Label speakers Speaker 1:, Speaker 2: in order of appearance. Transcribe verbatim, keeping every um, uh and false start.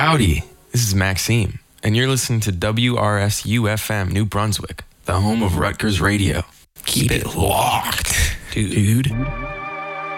Speaker 1: Howdy, this is Maxime, and you're listening to W R S U F M New Brunswick, the home of Rutgers Radio. Keep it locked, dude.